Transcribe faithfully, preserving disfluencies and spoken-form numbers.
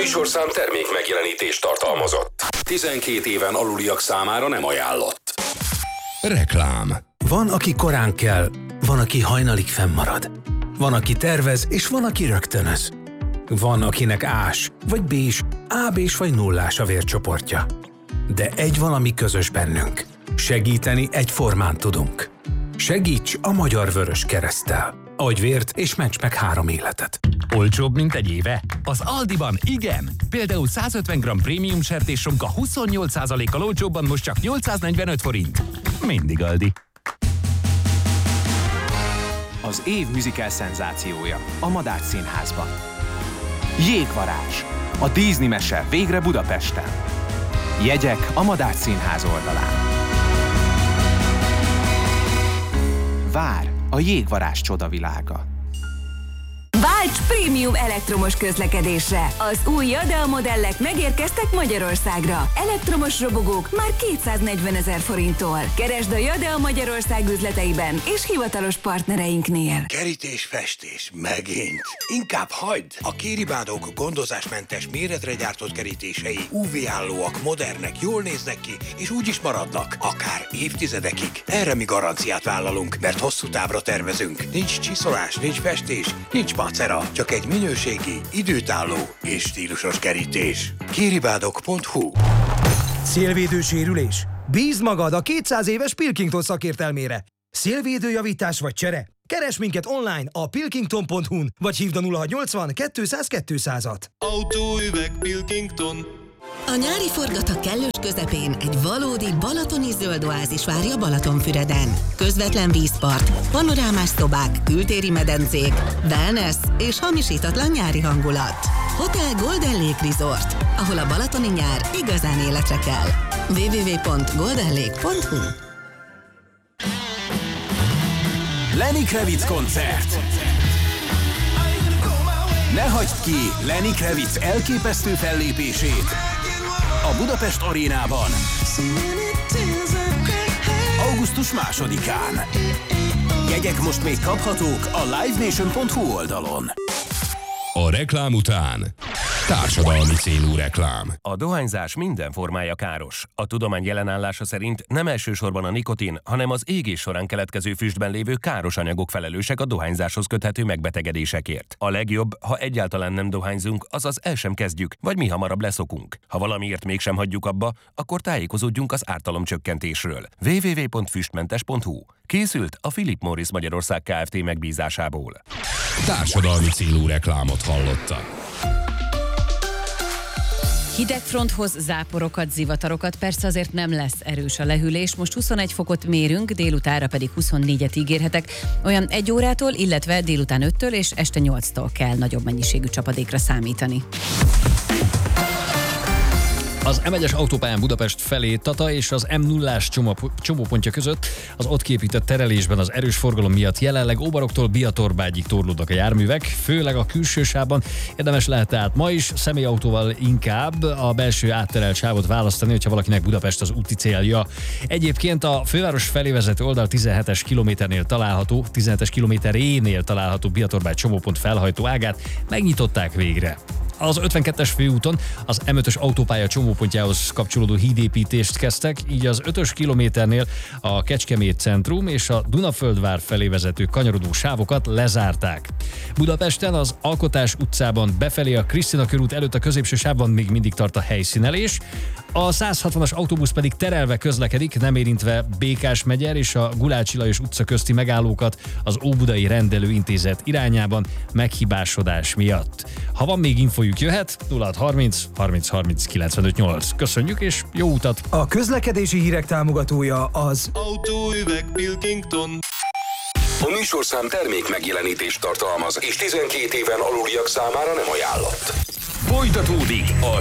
műsorszám termék megjelenítést tartalmazott. tizenkét éven aluliak számára nem ajánlott. Reklám. Van, aki korán kell, van, aki hajnalig fennmarad. Van, aki tervez, és van, aki rögtönöz. Van, akinek ás, vagy bés, á bés vagy nullás a vércsoportja. De egy valami közös bennünk. Segíteni egyformán tudunk. Segíts a Magyar Vöröskereszttel. Adj vért és ments meg három életet. Olcsóbb, mint egy éve? Az Aldiban igen! Például százötven gramm prémium sertéssonka huszonnyolc százalékkal olcsóbban most csak nyolcszáznegyvenöt forint. Mindig Aldi. Az év musical szenzációja a Madách Színházban. Jégvarázs. A Disney mese végre Budapesten. Jegyek a Madách Színház oldalán. Vár a Jégvarázs csodavilága. Válts prémium elektromos közlekedésre! Az új Jadea modellek megérkeztek Magyarországra. Elektromos robogók már kétszáznegyvenezer forinttól. Keresd a Jadea Magyarország üzleteiben és hivatalos partnereinknél. Kerítés, festés, megint. Inkább hagyd! A Kéribádók gondozásmentes méretre gyártott kerítései ú vé-állóak, modernek, jól néznek ki, és úgy is maradnak. Akár évtizedekig. Erre mi garanciát vállalunk, mert hosszú távra tervezünk. Nincs csiszolás, nincs festés, nincs macera, csak egy minőségi, időtálló és stílusos kerítés. Kéribádok pont hu. Szélvédő sérülés? Bízd magad a kétszáz éves Pilkington szakértelmére. Szélvédőjavítás vagy csere? Keresd minket online a pilkington pont hu-n, vagy hívd a nulla hatszáznyolcvan kétszáz kétszázat. Autóüveg Pilkington. A nyári forgatag kellős közepén egy valódi balatoni zöld oázis várja Balatonfüreden. Közvetlen vízpart, panorámás szobák, kültéri medencék, wellness és hamisítatlan nyári hangulat. Hotel Golden Lake Resort, ahol a balatoni nyár igazán életre kell. double-u double-u double-u pont golden lake pont hu. Lenny Kravitz koncert. Ne hagyd ki Lenny Kravitz elképesztő fellépését a Budapest Arénában augusztus másodikán. Jegyek most még kaphatók a live nation pont hu oldalon. A reklám után társadalmi célú reklám. A dohányzás minden formája káros. A tudomány jelenállása szerint nem elsősorban a nikotin, hanem az égés során keletkező füstben lévő káros anyagok felelősek a dohányzáshoz köthető megbetegedésekért. A legjobb, ha egyáltalán nem dohányzunk, azaz el sem kezdjük, vagy mi hamarabb leszokunk. Ha valamiért mégsem hagyjuk abba, akkor tájékozódjunk az ártalomcsökkentésről. double-u double-u double-u pont füstmentes pont hu. Készült a Philip Morris Magyarország Kft. Megbízásából. Társadalmi célú reklámot hallotta. Hidegfronthoz záporokat, zivatarokat, persze azért nem lesz erős a lehűlés. Most huszonegy fokot mérünk, délutánra pedig huszonnégyet ígérhetek. Olyan egy órától, illetve délután öttől és este nyolctól kell nagyobb mennyiségű csapadékra számítani. Az em egyes autópályán Budapest felé Tata és az em nullás csomópontja között az ott kiépített terelésben az erős forgalom miatt jelenleg Óbaroktól Biatorbágyig torlódnak a járművek, főleg a külső sávban. Érdemes lehet tehát ma is személyautóval inkább a belső átterelt sávot választani, hogyha valakinek Budapest az úti célja. Egyébként a főváros felé vezető oldal tizenhetes kilométernél található, tizenhetes kilométerénél található Biatorbágy csomópont felhajtó ágát megnyitották végre. Az ötvenkettes főúton az em ötös autópálya csomópontjához kapcsolódó hídépítést kezdtek, így az ötös kilométernél a Kecskemét centrum és a Dunaföldvár felé vezető kanyarodó sávokat lezárták. Budapesten az Alkotás utcában befelé a Krisztina körút előtt a középső sávban még mindig tart a helyszínelés, a száz hatvanas autóbusz pedig terelve közlekedik, nem érintve Békás-megyer és a Gulácsi Lajos utca közti megállókat az Óbudai Rendelőintézet irányában meghibásodás miatt. Ha van még infójuk, jöhet nulla hatszázharminc harminc harminc kilencvenöt nyolc. Köszönjük és jó utat! A közlekedési hírek támogatója az Autóüveg Pilkington. A műsorszám termék megjelenítést tartalmaz, és tizenkét éven aluliak számára nem ajánlott. Folytatódik a